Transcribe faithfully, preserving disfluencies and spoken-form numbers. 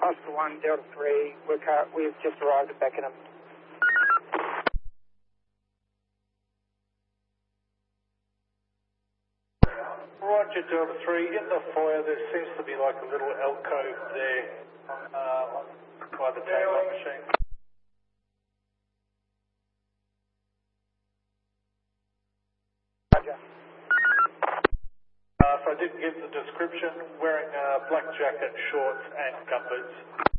Oscar one, Delta three, we're car we've just arrived at Beckenham. Roger, Delta three, in the foyer there seems to be like a little alcove there uh, by the takeoff machine. Roger. Uh, if I didn't give the description, wearing a black jacket, shorts and gumboots.